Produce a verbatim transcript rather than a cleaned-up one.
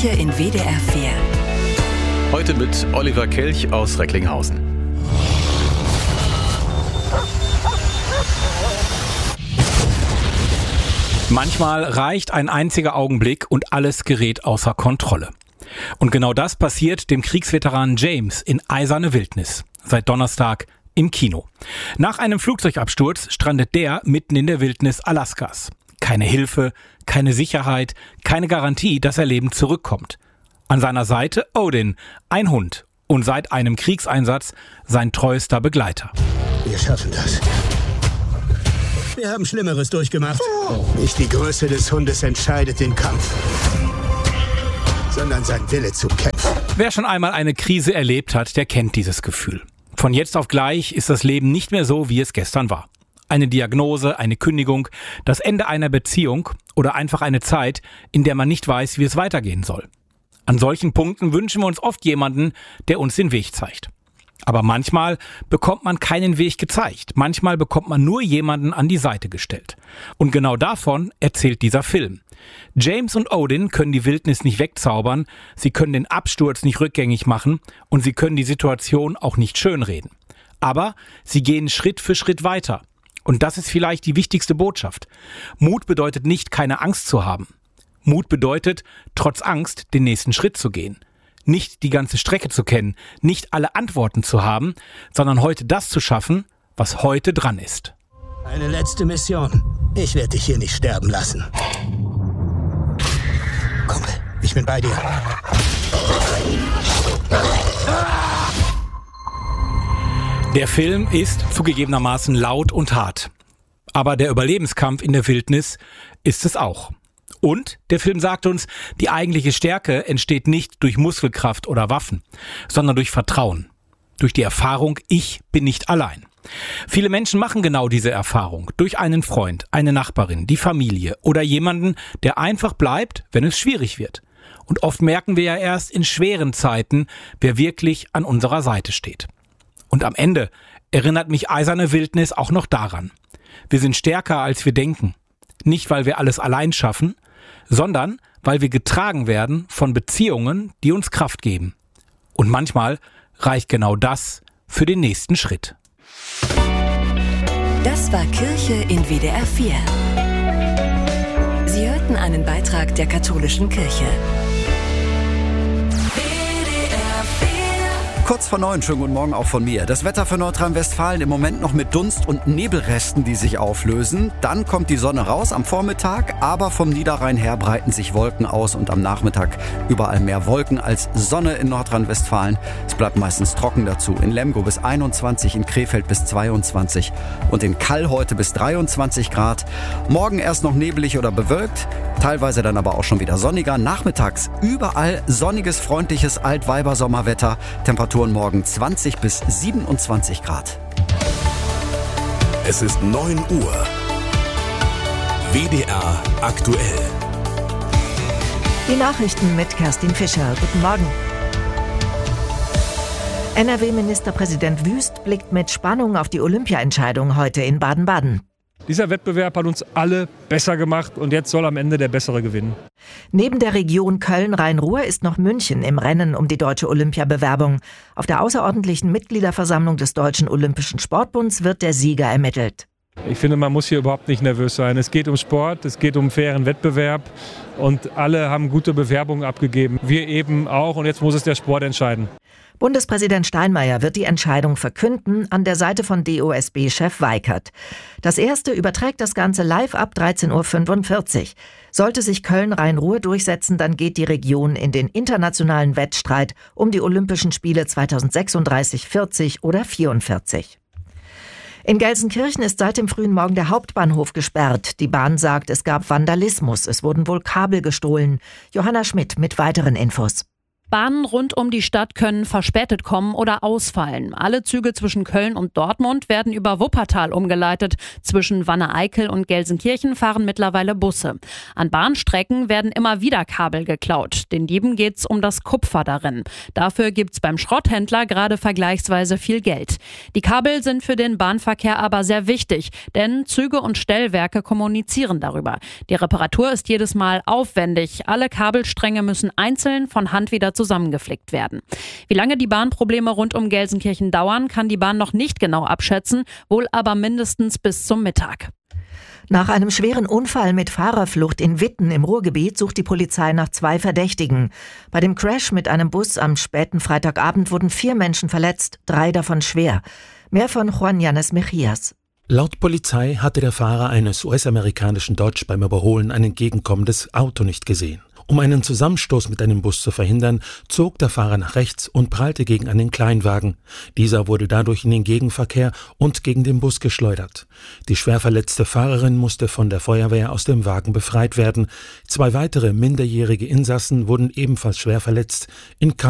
Kirche in W D R vier. Heute mit Oliver Kelch aus Recklinghausen. Manchmal reicht ein einziger Augenblick und alles gerät außer Kontrolle. Und genau das passiert dem Kriegsveteranen James in Eiserne Wildnis. Seit Donnerstag im Kino. Nach einem Flugzeugabsturz strandet der mitten in der Wildnis Alaskas. Keine Hilfe, keine Sicherheit, keine Garantie, dass er lebend zurückkommt. An seiner Seite Odin, ein Hund und seit einem Kriegseinsatz sein treuester Begleiter. Wir schaffen das. Wir haben Schlimmeres durchgemacht. Nicht die Größe des Hundes entscheidet den Kampf, sondern sein Wille zu kämpfen. Wer schon einmal eine Krise erlebt hat, der kennt dieses Gefühl. Von jetzt auf gleich ist das Leben nicht mehr so, wie es gestern war. Eine Diagnose, eine Kündigung, das Ende einer Beziehung oder einfach eine Zeit, in der man nicht weiß, wie es weitergehen soll. An solchen Punkten wünschen wir uns oft jemanden, der uns den Weg zeigt. Aber manchmal bekommt man keinen Weg gezeigt. Manchmal bekommt man nur jemanden an die Seite gestellt. Und genau davon erzählt dieser Film. James und Odin können die Wildnis nicht wegzaubern, sie können den Absturz nicht rückgängig machen und sie können die Situation auch nicht schönreden. Aber sie gehen Schritt für Schritt weiter. Und das ist vielleicht die wichtigste Botschaft. Mut bedeutet nicht, keine Angst zu haben. Mut bedeutet, trotz Angst den nächsten Schritt zu gehen. Nicht die ganze Strecke zu kennen, nicht alle Antworten zu haben, sondern heute das zu schaffen, was heute dran ist. Eine letzte Mission. Ich werde dich hier nicht sterben lassen. Komm, ich bin bei dir. Der Film ist zugegebenermaßen laut und hart. Aber der Überlebenskampf in der Wildnis ist es auch. Und der Film sagt uns, die eigentliche Stärke entsteht nicht durch Muskelkraft oder Waffen, sondern durch Vertrauen. Durch die Erfahrung, ich bin nicht allein. Viele Menschen machen genau diese Erfahrung. Durch einen Freund, eine Nachbarin, die Familie oder jemanden, der einfach bleibt, wenn es schwierig wird. Und oft merken wir ja erst in schweren Zeiten, wer wirklich an unserer Seite steht. Und am Ende erinnert mich Eiserne Wildnis auch noch daran. Wir sind stärker, als wir denken. Nicht, weil wir alles allein schaffen, sondern weil wir getragen werden von Beziehungen, die uns Kraft geben. Und manchmal reicht genau das für den nächsten Schritt. Das war Kirche in W D R vier. Sie hörten einen Beitrag der katholischen Kirche. Kurz vor neun, schönen guten Morgen auch von mir. Das Wetter für Nordrhein-Westfalen im Moment noch mit Dunst- und Nebelresten, die sich auflösen. Dann kommt die Sonne raus am Vormittag, aber vom Niederrhein her breiten sich Wolken aus und am Nachmittag überall mehr Wolken als Sonne in Nordrhein-Westfalen. Es bleibt meistens trocken dazu. In Lemgo bis einundzwanzig, in Krefeld bis zweiundzwanzig und in Kall heute bis dreiundzwanzig Grad. Morgen erst noch nebelig oder bewölkt, teilweise dann aber auch schon wieder sonniger. Nachmittags überall sonniges, freundliches Altweibersommerwetter. Temperaturen morgen zwanzig bis siebenundzwanzig Grad. Es ist neun Uhr. W D R aktuell. Die Nachrichten mit Kerstin Fischer. Guten Morgen. N R W-Ministerpräsident Wüst blickt mit Spannung auf die Olympia-Entscheidung heute in Baden-Baden. Dieser Wettbewerb hat uns alle besser gemacht und jetzt soll am Ende der Bessere gewinnen. Neben der Region Köln-Rhein-Ruhr ist noch München im Rennen um die deutsche Olympiabewerbung. Auf der außerordentlichen Mitgliederversammlung des Deutschen Olympischen Sportbunds wird der Sieger ermittelt. Ich finde, man muss hier überhaupt nicht nervös sein. Es geht um Sport, es geht um fairen Wettbewerb und alle haben gute Bewerbungen abgegeben. Wir eben auch und jetzt muss es der Sport entscheiden. Bundespräsident Steinmeier wird die Entscheidung verkünden an der Seite von D O S B-Chef Weikert. Das erste überträgt das Ganze live ab dreizehn Uhr fünfundvierzig. Sollte sich Köln-Rhein-Ruhr durchsetzen, dann geht die Region in den internationalen Wettstreit um die Olympischen Spiele zweitausendsechsunddreißig, vierzig oder vierundvierzig. In Gelsenkirchen ist seit dem frühen Morgen der Hauptbahnhof gesperrt. Die Bahn sagt, es gab Vandalismus. Es wurden wohl Kabel gestohlen. Johanna Schmidt mit weiteren Infos. Bahnen rund um die Stadt können verspätet kommen oder ausfallen. Alle Züge zwischen Köln und Dortmund werden über Wuppertal umgeleitet. Zwischen Wanne-Eickel und Gelsenkirchen fahren mittlerweile Busse. An Bahnstrecken werden immer wieder Kabel geklaut. Den Dieben geht's um das Kupfer darin. Dafür gibt's beim Schrotthändler gerade vergleichsweise viel Geld. Die Kabel sind für den Bahnverkehr aber sehr wichtig, denn Züge und Stellwerke kommunizieren darüber. Die Reparatur ist jedes Mal aufwendig. Alle Kabelstränge müssen einzeln von Hand wieder zusammengeflickt werden. Wie lange die Bahnprobleme rund um Gelsenkirchen dauern, kann die Bahn noch nicht genau abschätzen, wohl aber mindestens bis zum Mittag. Nach einem schweren Unfall mit Fahrerflucht in Witten im Ruhrgebiet sucht die Polizei nach zwei Verdächtigen. Bei dem Crash mit einem Bus am späten Freitagabend wurden vier Menschen verletzt, drei davon schwer. Mehr von Juan Yanes Mejias. Laut Polizei hatte der Fahrer eines U S-amerikanischen Dodge beim Überholen ein entgegenkommendes Auto nicht gesehen. Um einen Zusammenstoß mit einem Bus zu verhindern, zog der Fahrer nach rechts und prallte gegen einen Kleinwagen. Dieser wurde dadurch in den Gegenverkehr und gegen den Bus geschleudert. Die schwer verletzte Fahrerin musste von der Feuerwehr aus dem Wagen befreit werden. Zwei weitere minderjährige Insassen wurden ebenfalls schwer verletzt. In